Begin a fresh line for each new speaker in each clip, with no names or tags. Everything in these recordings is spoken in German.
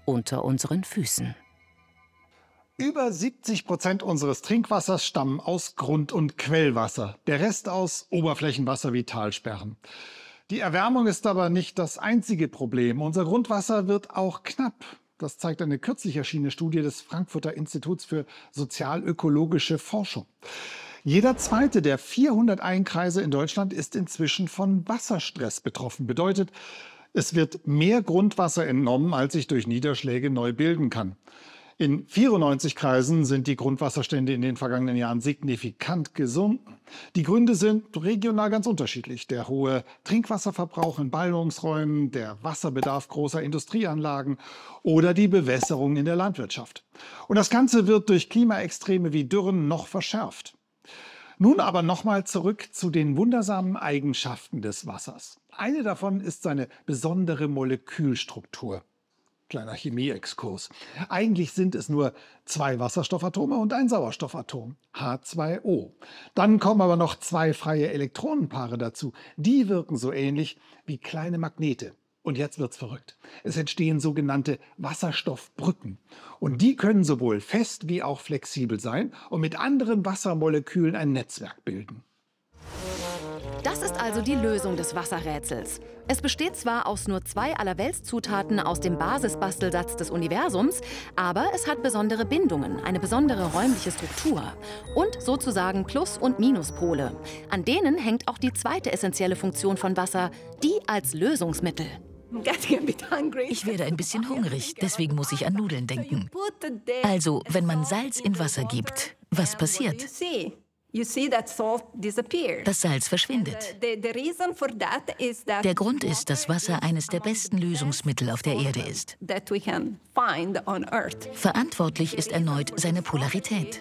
unter unseren Füßen.
Über 70% unseres Trinkwassers stammen aus Grund- und Quellwasser, der Rest aus Oberflächenwasser wie Talsperren. Die Erwärmung ist aber nicht das einzige Problem. Unser Grundwasser wird auch knapp. Das zeigt eine kürzlich erschienene Studie des Frankfurter Instituts für sozialökologische Forschung. Jeder zweite der 400 Einkreise in Deutschland ist inzwischen von Wasserstress betroffen. Bedeutet, es wird mehr Grundwasser entnommen, als sich durch Niederschläge neu bilden kann. In 94 Kreisen sind die Grundwasserstände in den vergangenen Jahren signifikant gesunken. Die Gründe sind regional ganz unterschiedlich. Der hohe Trinkwasserverbrauch in Ballungsräumen, der Wasserbedarf großer Industrieanlagen oder die Bewässerung in der Landwirtschaft. Und das Ganze wird durch Klimaextreme wie Dürren noch verschärft. Nun aber nochmal zurück zu den wundersamen Eigenschaften des Wassers. Eine davon ist seine besondere Molekülstruktur. Kleiner Chemieexkurs. Eigentlich sind es nur 2 Wasserstoffatome und ein Sauerstoffatom, H2O. Dann kommen aber noch 2 freie Elektronenpaare dazu. Die wirken so ähnlich wie kleine Magnete. Und jetzt wird's verrückt. Es entstehen sogenannte Wasserstoffbrücken. Und die können sowohl fest wie auch flexibel sein und mit anderen Wassermolekülen ein Netzwerk bilden.
Das ist also die Lösung des Wasserrätsels. Es besteht zwar aus nur 2 Allerweltszutaten aus dem Basisbastelsatz des Universums, aber es hat besondere Bindungen, eine besondere räumliche Struktur und sozusagen Plus- und Minuspole. An denen hängt auch die zweite essentielle Funktion von Wasser, die als Lösungsmittel.
Ich werde ein bisschen hungrig, deswegen muss ich an Nudeln denken. Also, wenn man Salz in Wasser gibt, was passiert? Das Salz verschwindet. Der Grund ist, dass Wasser eines der besten Lösungsmittel auf der Erde ist. Verantwortlich ist erneut seine Polarität.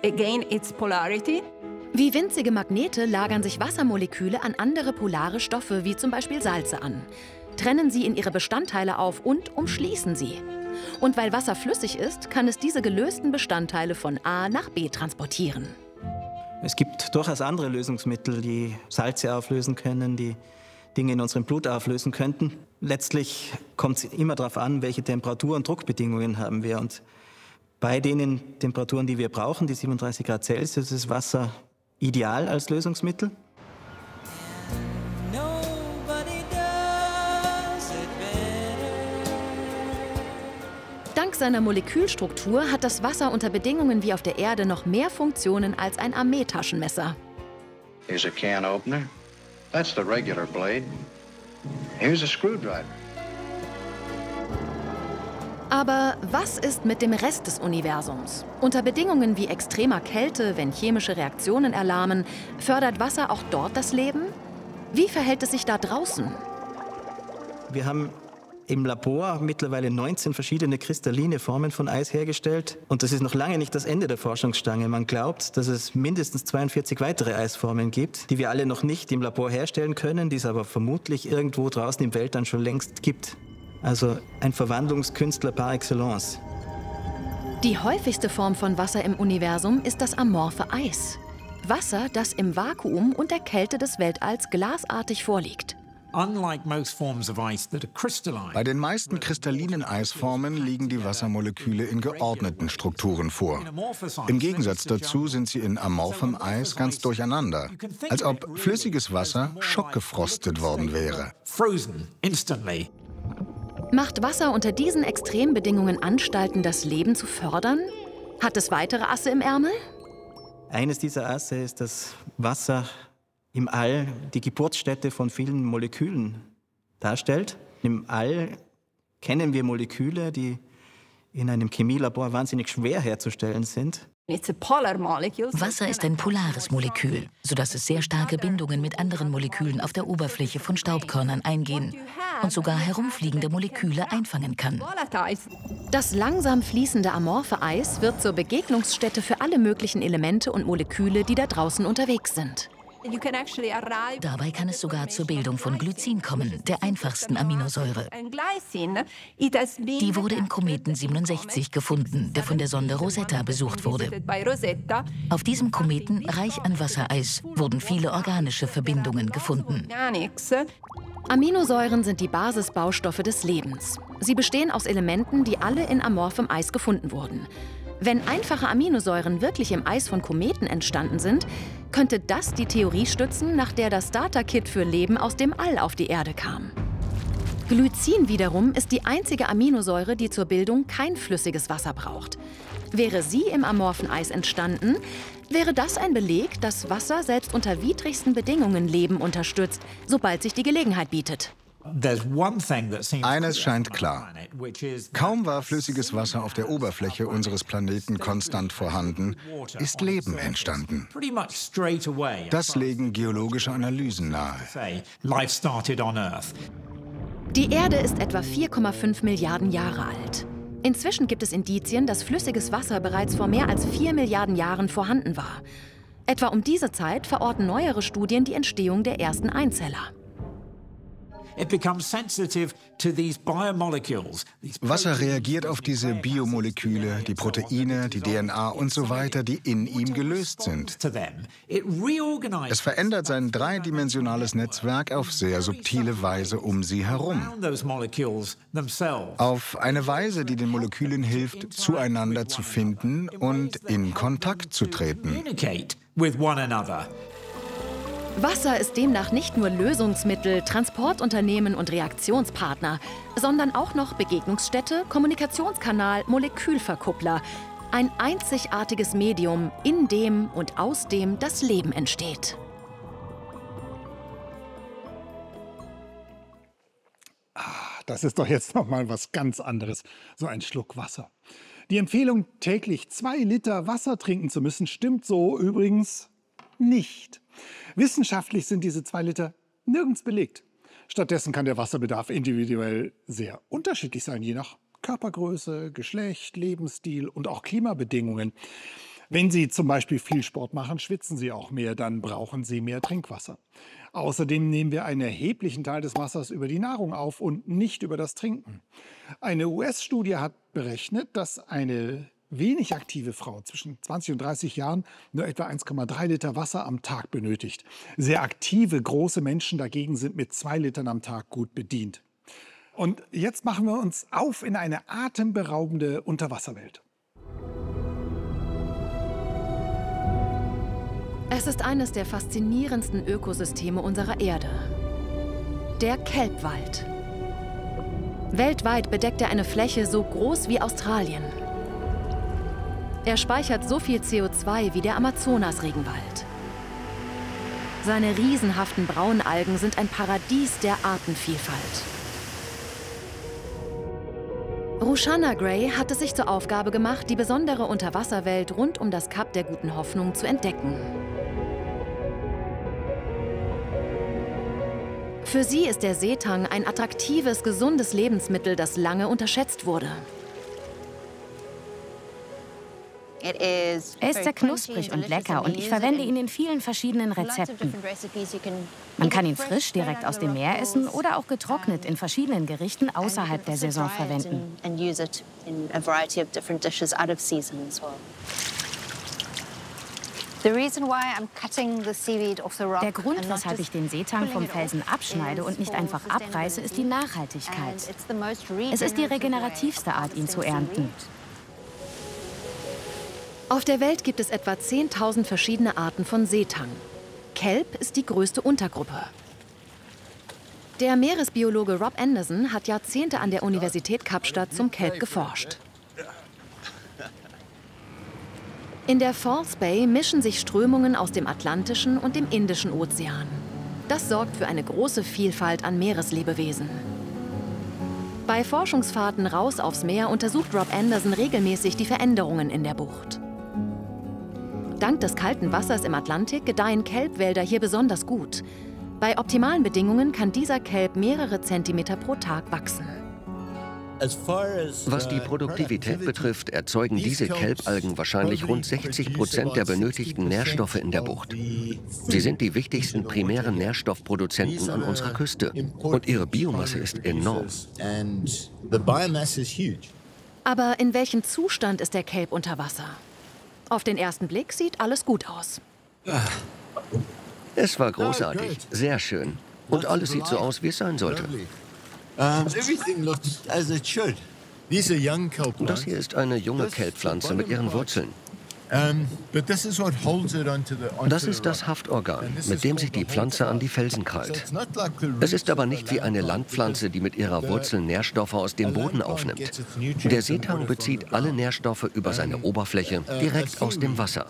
Wie winzige Magnete lagern sich Wassermoleküle an andere polare Stoffe, wie zum Beispiel Salze an, trennen sie in ihre Bestandteile auf und umschließen sie. Und weil Wasser flüssig ist, kann es diese gelösten Bestandteile von A nach B transportieren.
Es gibt durchaus andere Lösungsmittel, die Salze auflösen können, die Dinge in unserem Blut auflösen könnten. Letztlich kommt es immer darauf an, welche Temperatur- und Druckbedingungen haben wir. Und bei den Temperaturen, die wir brauchen, die 37 Grad Celsius, ist Wasser ideal als Lösungsmittel.
Dank seiner Molekülstruktur hat das Wasser unter Bedingungen wie auf der Erde noch mehr Funktionen als ein Armeetaschenmesser.
Here's a can opener. That's the regular blade. Here's a screwdriver.
Aber was ist mit dem Rest des Universums? Unter Bedingungen wie extremer Kälte, wenn chemische Reaktionen erlahmen, fördert Wasser auch dort das Leben? Wie verhält es sich da draußen?
Wir haben im Labor mittlerweile 19 verschiedene kristalline Formen von Eis hergestellt. Und das ist noch lange nicht das Ende der Forschungsstange. Man glaubt, dass es mindestens 42 weitere Eisformen gibt, die wir alle noch nicht im Labor herstellen können, die es aber vermutlich irgendwo draußen im Weltall schon längst gibt. Also ein Verwandlungskünstler par excellence.
Die häufigste Form von Wasser im Universum ist das amorphe Eis. Wasser, das im Vakuum und der Kälte des Weltalls glasartig vorliegt.
Bei den meisten kristallinen Eisformen liegen die Wassermoleküle in geordneten Strukturen vor. Im Gegensatz dazu sind sie in amorphem Eis ganz durcheinander, als ob flüssiges Wasser schockgefrostet worden wäre.
Macht Wasser unter diesen Extrembedingungen Anstalten, das Leben zu fördern? Hat es weitere Asse im Ärmel?
Eines dieser Asse ist, dass Wasser im All die Geburtsstätte von vielen Molekülen darstellt. Im All kennen wir Moleküle, die in einem Chemielabor wahnsinnig schwer herzustellen sind.
Wasser ist ein polares Molekül, sodass es sehr starke Bindungen mit anderen Molekülen auf der Oberfläche von Staubkörnern eingehen und sogar herumfliegende Moleküle einfangen kann.
Das langsam fließende amorphe Eis wird zur Begegnungsstätte für alle möglichen Elemente und Moleküle, die da draußen unterwegs sind.
Dabei kann es sogar zur Bildung von Glycin kommen, der einfachsten Aminosäure. Die wurde im Kometen 67 gefunden, der von der Sonde Rosetta besucht wurde. Auf diesem Kometen, reich an Wassereis, wurden viele organische Verbindungen gefunden.
Aminosäuren sind die Basisbaustoffe des Lebens. Sie bestehen aus Elementen, die alle in amorphem Eis gefunden wurden. Wenn einfache Aminosäuren wirklich im Eis von Kometen entstanden sind, könnte das die Theorie stützen, nach der das Starter-Kit für Leben aus dem All auf die Erde kam. Glycin wiederum ist die einzige Aminosäure, die zur Bildung kein flüssiges Wasser braucht. Wäre sie im amorphen Eis entstanden, wäre das ein Beleg, dass Wasser selbst unter widrigsten Bedingungen Leben unterstützt, sobald sich die Gelegenheit bietet.
Eines scheint klar. Kaum war flüssiges Wasser auf der Oberfläche unseres Planeten konstant vorhanden, ist Leben entstanden. Das legen geologische Analysen nahe.
Die Erde ist etwa 4,5 Milliarden Jahre alt. Inzwischen gibt es Indizien, dass flüssiges Wasser bereits vor mehr als 4 Milliarden Jahren vorhanden war. Etwa um diese Zeit verorten neuere Studien die Entstehung der ersten Einzeller.
Wasser reagiert auf diese Biomoleküle, die Proteine, die DNA und so weiter, die in ihm gelöst sind. Es verändert sein dreidimensionales Netzwerk auf sehr subtile Weise um sie herum. Auf eine Weise, die den Molekülen hilft, zueinander zu finden und in Kontakt zu treten.
Wasser ist demnach nicht nur Lösungsmittel, Transportunternehmen und Reaktionspartner, sondern auch noch Begegnungsstätte, Kommunikationskanal, Molekülverkuppler. Ein einzigartiges Medium, in dem und aus dem das Leben entsteht.
Das ist doch jetzt noch mal was ganz anderes, so ein Schluck Wasser. Die Empfehlung, täglich 2 Liter Wasser trinken zu müssen, stimmt so übrigens nicht. Wissenschaftlich sind diese 2 Liter nirgends belegt. Stattdessen kann der Wasserbedarf individuell sehr unterschiedlich sein, je nach Körpergröße, Geschlecht, Lebensstil und auch Klimabedingungen. Wenn Sie zum Beispiel viel Sport machen, schwitzen Sie auch mehr, dann brauchen Sie mehr Trinkwasser. Außerdem nehmen wir einen erheblichen Teil des Wassers über die Nahrung auf und nicht über das Trinken. Eine US-Studie hat berechnet, dass eine wenig aktive Frau zwischen 20 und 30 Jahren nur etwa 1,3 Liter Wasser am Tag benötigt. Sehr aktive, große Menschen dagegen sind mit 2 Litern am Tag gut bedient. Und jetzt machen wir uns auf in eine atemberaubende Unterwasserwelt.
Es ist eines der faszinierendsten Ökosysteme unserer Erde. Der Kelpwald. Weltweit bedeckt er eine Fläche so groß wie Australien. Er speichert so viel CO2 wie der Amazonas-Regenwald. Seine riesenhaften Braunalgen sind ein Paradies der Artenvielfalt. Rushana Gray hat es sich zur Aufgabe gemacht, die besondere Unterwasserwelt rund um das Kap der Guten Hoffnung zu entdecken. Für sie ist der Seetang ein attraktives, gesundes Lebensmittel, das lange unterschätzt wurde.
Er ist sehr knusprig und lecker und ich verwende ihn in vielen verschiedenen Rezepten. Man kann ihn frisch direkt aus dem Meer essen oder auch getrocknet in verschiedenen Gerichten außerhalb der Saison verwenden. Der Grund, weshalb ich den Seetang vom Felsen abschneide und nicht einfach abreiße, ist die Nachhaltigkeit. Es ist die regenerativste Art, ihn zu ernten.
Auf der Welt gibt es etwa 10.000 verschiedene Arten von Seetang. Kelp ist die größte Untergruppe. Der Meeresbiologe Rob Anderson hat Jahrzehnte an der Universität Kapstadt zum Kelp geforscht. In der False Bay mischen sich Strömungen aus dem Atlantischen und dem Indischen Ozean. Das sorgt für eine große Vielfalt an Meereslebewesen. Bei Forschungsfahrten raus aufs Meer untersucht Rob Anderson regelmäßig die Veränderungen in der Bucht. Dank des kalten Wassers im Atlantik gedeihen Kelpwälder hier besonders gut. Bei optimalen Bedingungen kann dieser Kelp mehrere Zentimeter pro Tag wachsen.
Was die Produktivität betrifft, erzeugen diese Kelpalgen wahrscheinlich rund 60% der benötigten Nährstoffe in der Bucht. Sie sind die wichtigsten primären Nährstoffproduzenten an unserer Küste. Und ihre Biomasse ist enorm.
Aber in welchem Zustand ist der Kelp unter Wasser? Auf den ersten Blick sieht alles gut aus.
Es war großartig, sehr schön. Und alles sieht so aus, wie es sein sollte. Das hier ist eine junge Kelbpflanze mit ihren Wurzeln. Das ist das Haftorgan, mit dem sich die Pflanze an die Felsen krallt. Es ist aber nicht wie eine Landpflanze, die mit ihrer Wurzel Nährstoffe aus dem Boden aufnimmt. Der Seetang bezieht alle Nährstoffe über seine Oberfläche direkt aus dem Wasser.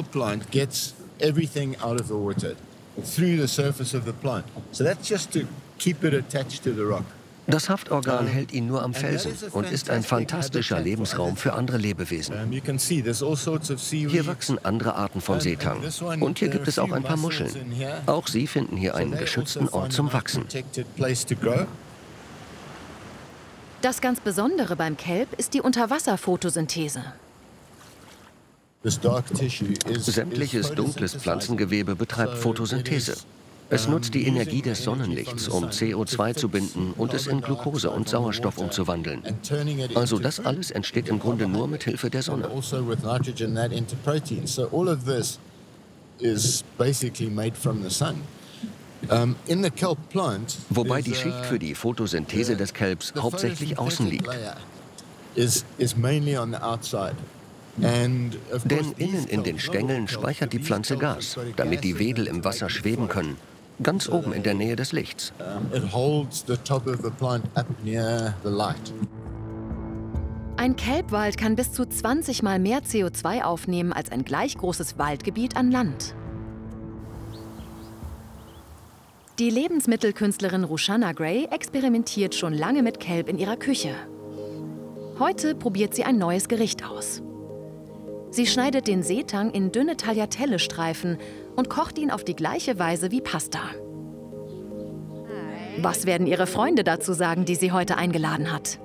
Das Haftorgan hält ihn nur am Felsen und ist ein fantastischer Lebensraum für andere Lebewesen. Hier wachsen andere Arten von Seetang. Und hier gibt es auch ein paar Muscheln. Auch sie finden hier einen geschützten Ort zum Wachsen.
Das ganz Besondere beim Kelp ist die Unterwasserphotosynthese.
Sämtliches dunkles Pflanzengewebe betreibt Photosynthese. Es nutzt die Energie des Sonnenlichts, um CO2 zu binden und es in Glucose und Sauerstoff umzuwandeln. Also das alles entsteht im Grunde nur mit Hilfe der Sonne. Wobei die Schicht für die Photosynthese des Kelbs hauptsächlich außen liegt. Denn innen in den Stängeln speichert die Pflanze Gas, damit die Wedel im Wasser schweben können. Ganz oben in der Nähe des Lichts.
Ein Kelbwald kann bis zu 20 Mal mehr CO2 aufnehmen als ein gleich großes Waldgebiet an Land. Die Lebensmittelkünstlerin Rushanna Gray experimentiert schon lange mit Kelp in ihrer Küche. Heute probiert sie ein neues Gericht aus. Sie schneidet den Seetang in dünne Tagliatelle-Streifen und kocht ihn auf die gleiche Weise wie Pasta. Was werden ihre Freunde dazu sagen, die sie heute eingeladen hat?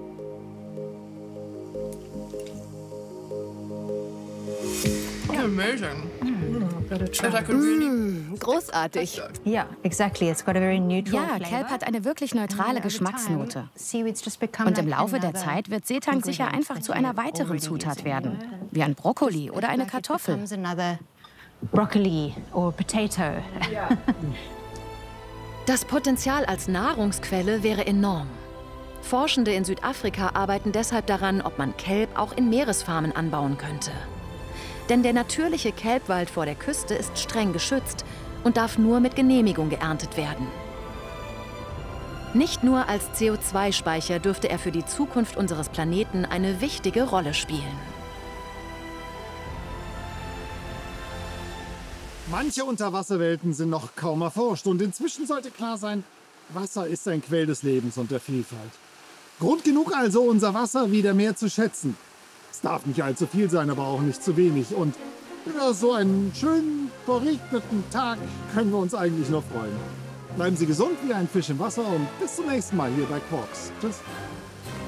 Großartig.
Ja, Kelp hat eine wirklich neutrale Geschmacksnote. Und im Laufe der Zeit wird Seetang sicher einfach zu einer weiteren Zutat werden, wie ein Brokkoli oder eine Kartoffel.
Das Potenzial als Nahrungsquelle wäre enorm. Forschende in Südafrika arbeiten deshalb daran, ob man Kelp auch in Meeresfarmen anbauen könnte. Denn der natürliche Kelbwald vor der Küste ist streng geschützt und darf nur mit Genehmigung geerntet werden. Nicht nur als CO2-Speicher dürfte er für die Zukunft unseres Planeten eine wichtige Rolle spielen.
Manche Unterwasserwelten sind noch kaum erforscht und inzwischen sollte klar sein, Wasser ist ein Quell des Lebens und der Vielfalt. Grund genug also, unser Wasser wieder mehr zu schätzen. Es darf nicht allzu viel sein, aber auch nicht zu wenig. Und über so einen schönen, verregneten Tag können wir uns eigentlich nur freuen. Bleiben Sie gesund wie ein Fisch im Wasser und bis zum nächsten Mal hier bei Quarks. Tschüss.